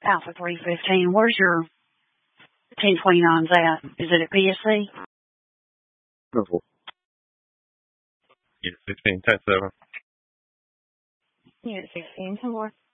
Alpha 315. Where's your 1029s at? Is it at PSC? No. Unit 16, 10-7. Unit 16, 10-4.